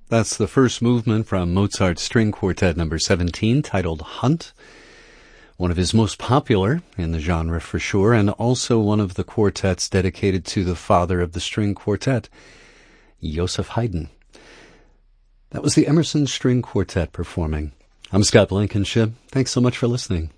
That's the first movement from Mozart's String Quartet number 17, titled Hunt. One of his most popular in the genre for sure, and also one of the quartets dedicated to the father of the string quartet, Joseph Haydn. That was the Emerson String Quartet performing. I'm Scott Blankenship. Thanks so much for listening.